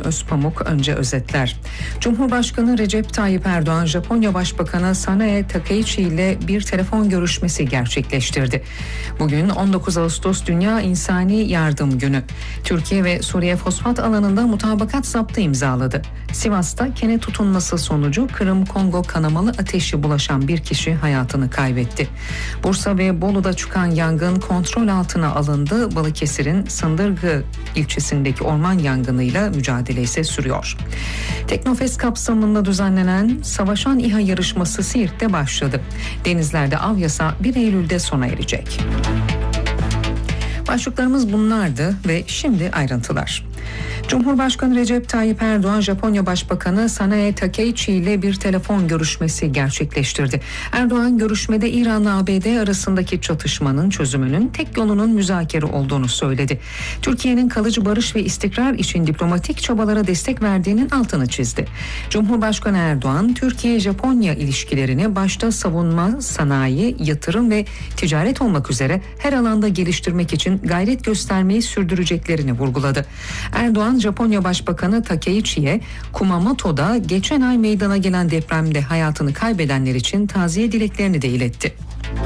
Can Özpamuk önce özetler. Cumhurbaşkanı Recep Tayyip Erdoğan, Japonya Başbakanı Sanae Takaichi ile bir telefon görüşmesi gerçekleştirdi. Bugün 19 Ağustos Dünya İnsani Yardım Günü. Türkiye ve Suriye fosfat alanında mutabakat zaptı imzaladı. Sivas'ta kene tutunması sonucu Kırım-Kongo kanamalı ateşi bulaşan bir kişi hayatını kaybetti. Bursa ve Bolu'da çıkan yangın kontrol altına alındı. Balıkesir'in Sındırgı ilçesindeki orman yangınıyla mücadele ise sürüyor. Teknofest kapsamında düzenlenen Savaşan İHA yarışması Siirt'te başladı. Denizlerde av yasağı 1 Eylül'de sona erecek. Başlıklarımız bunlardı ve şimdi ayrıntılar. Cumhurbaşkanı Recep Tayyip Erdoğan, Japonya Başbakanı Sanae Takaichi ile bir telefon görüşmesi gerçekleştirdi. Erdoğan görüşmede İran'la ABD arasındaki çatışmanın çözümünün tek yolunun müzakere olduğunu söyledi. Türkiye'nin kalıcı barış ve istikrar için diplomatik çabalara destek verdiğinin altını çizdi. Cumhurbaşkanı Erdoğan, Türkiye-Japonya ilişkilerini başta savunma, sanayi, yatırım ve ticaret olmak üzere her alanda geliştirmek için gayret göstermeyi sürdüreceklerini vurguladı. Erdoğan, Japonya Başbakanı Takaichi'ye Kumamoto'da geçen ay meydana gelen depremde hayatını kaybedenler için taziye dileklerini de iletti.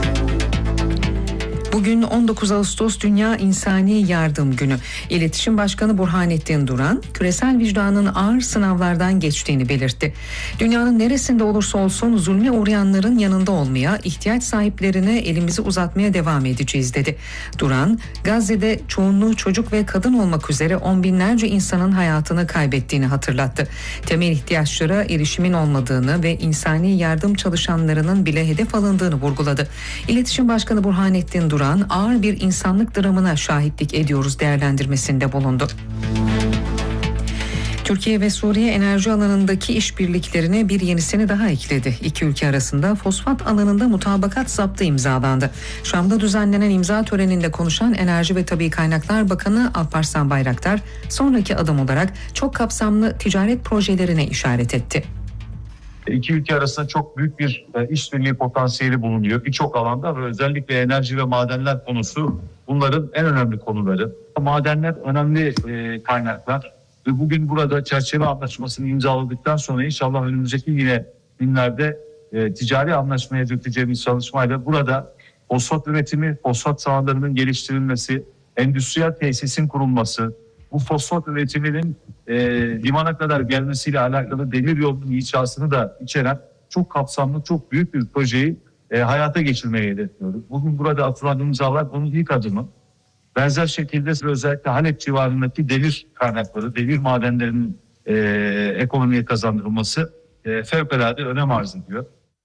Bugün 19 Ağustos Dünya İnsani Yardım Günü. İletişim Başkanı Burhanettin Duran, küresel vicdanın ağır sınavlardan geçtiğini belirtti. Dünyanın neresinde olursa olsun zulme uğrayanların yanında olmaya, ihtiyaç sahiplerine elimizi uzatmaya devam edeceğiz dedi. Duran, Gazze'de çoğunluğu çocuk ve kadın olmak üzere on binlerce insanın hayatını kaybettiğini hatırlattı. Temel ihtiyaçlara erişimin olmadığını ve insani yardım çalışanlarının bile hedef alındığını vurguladı. İletişim Başkanı Burhanettin Duran, ağır bir insanlık dramına şahitlik ediyoruz değerlendirmesinde bulundu. Türkiye ve Suriye enerji alanındaki işbirliklerine bir yenisini daha ekledi. İki ülke arasında fosfat alanında mutabakat zaptı imzalandı. Şam'da düzenlenen imza töreninde konuşan Enerji ve Tabii Kaynaklar Bakanı Alparslan Bayraktar, sonraki adım olarak çok kapsamlı ticaret projelerine işaret etti. İki ülke arasında çok büyük bir işbirliği potansiyeli bulunuyor birçok alanda ve özellikle enerji ve madenler konusu bunların en önemli konuları. Madenler önemli kaynaklar ve bugün burada çerçeve anlaşmasını imzaladıktan sonra inşallah önümüzdeki yine günlerde ticari anlaşmaya dökeceğimiz çalışmayla burada fosfat üretimi, fosfat sahalarının geliştirilmesi, endüstriyel tesisin kurulması, bu fosfat üretiminin limana kadar gelmesiyle alakalı demir yolunun inşasını da içeren çok kapsamlı, çok büyük bir projeyi hayata geçirmeyi hedefliyoruz. Bugün burada atılan imzalar bunun ilk adımı. Benzer şekilde özellikle Halep civarındaki demir kaynakları, demir madenlerinin ekonomiye kazandırılması fevkalade önem arz ediyor.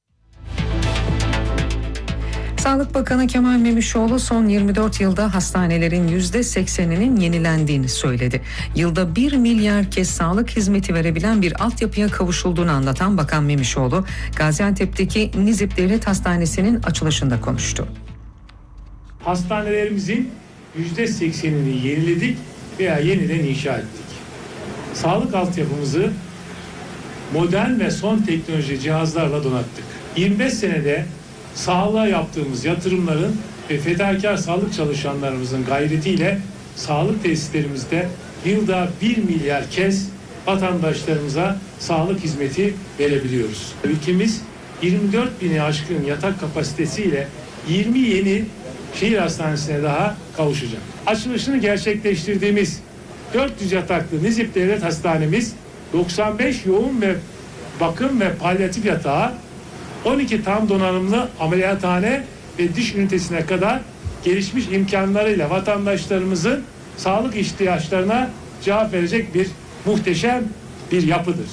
Sağlık Bakanı Kemal Memişoğlu son 24 yılda hastanelerin %80'inin yenilendiğini söyledi. Yılda 1 milyar kez sağlık hizmeti verebilen bir altyapıya kavuşulduğunu anlatan Bakan Memişoğlu, Gaziantep'teki Nizip Devlet Hastanesi'nin açılışında konuştu. Hastanelerimizin %80'ini yeniledik veya yeniden inşa ettik. Sağlık altyapımızı modern ve son teknoloji cihazlarla donattık. 25 senede sağlığa yaptığımız yatırımların ve fedakar sağlık çalışanlarımızın gayretiyle sağlık tesislerimizde yılda 1 milyar kez vatandaşlarımıza sağlık hizmeti verebiliyoruz. Ülkemiz 24 bini aşkın yatak kapasitesiyle 20 yeni şehir hastanesine daha kavuşacak. Açılışını gerçekleştirdiğimiz 400 yataklı Nizip Devlet Hastanemiz 95 yoğun ve bakım ve palyatif yatağı, 12 tam donanımlı ameliyathane ve diş ünitesine kadar gelişmiş imkanlarıyla vatandaşlarımızın sağlık ihtiyaçlarına cevap verecek bir muhteşem bir yapıdır.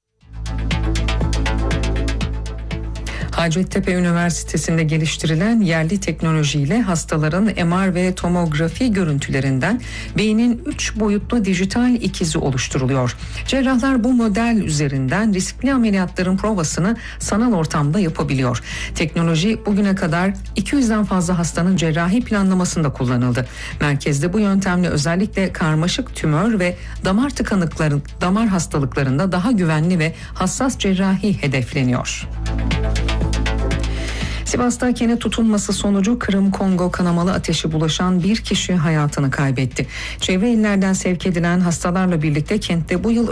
Hacettepe Üniversitesi'nde geliştirilen yerli teknolojiyle hastaların MR ve tomografi görüntülerinden beynin 3 boyutlu dijital ikizi oluşturuluyor. Cerrahlar bu model üzerinden riskli ameliyatların provasını sanal ortamda yapabiliyor. Teknoloji bugüne kadar 200'den fazla hastanın cerrahi planlamasında kullanıldı. Merkezde bu yöntemle özellikle karmaşık tümör ve damar hastalıklarında daha güvenli ve hassas cerrahi hedefleniyor. Sivas'ta kene tutulması sonucu Kırım-Kongo kanamalı ateşi bulaşan bir kişi hayatını kaybetti. Çevre illerden sevk edilen hastalarla birlikte kentte bu yıl